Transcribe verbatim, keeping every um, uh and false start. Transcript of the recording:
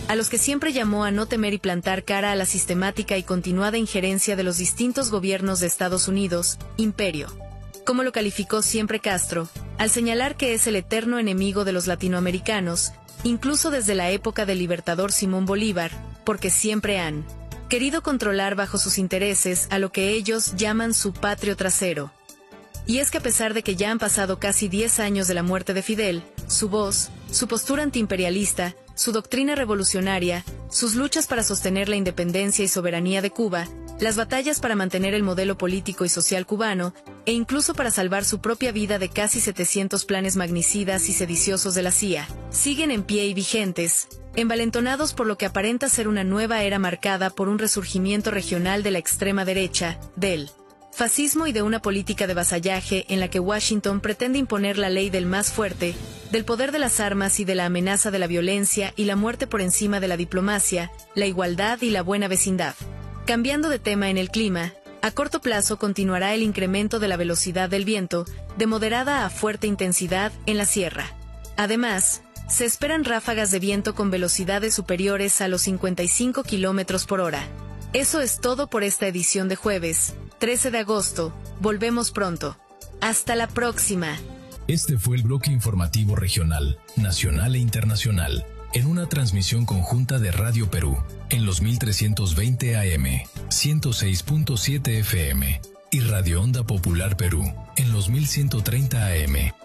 a los que siempre llamó a no temer y plantar cara a la sistemática y continuada injerencia de los distintos gobiernos de Estados Unidos, imperio. Como lo calificó siempre Castro, al señalar que es el eterno enemigo de los latinoamericanos, incluso desde la época del libertador Simón Bolívar, porque siempre han querido controlar bajo sus intereses a lo que ellos llaman su patrio trasero. Y es que a pesar de que ya han pasado casi diez años de la muerte de Fidel, su voz, su postura antiimperialista, su doctrina revolucionaria, sus luchas para sostener la independencia y soberanía de Cuba, las batallas para mantener el modelo político y social cubano, e incluso para salvar su propia vida de casi setecientos planes magnicidas y sediciosos de la C I A, siguen en pie y vigentes, envalentonados por lo que aparenta ser una nueva era marcada por un resurgimiento regional de la extrema derecha, del fascismo y de una política de vasallaje en la que Washington pretende imponer la ley del más fuerte, del poder de las armas y de la amenaza de la violencia y la muerte por encima de la diplomacia, la igualdad y la buena vecindad. Cambiando de tema en el clima, a corto plazo continuará el incremento de la velocidad del viento, de moderada a fuerte intensidad en la sierra. Además, se esperan ráfagas de viento con velocidades superiores a los cincuenta y cinco kilómetros por hora. Eso es todo por esta edición de jueves, trece de agosto. Volvemos pronto. Hasta la próxima. Este fue el bloque informativo regional, nacional e internacional, en una transmisión conjunta de Radio Perú, en los mil trescientos veinte A M, ciento seis punto siete F M, y Radio Onda Popular Perú, en los mil ciento treinta A M.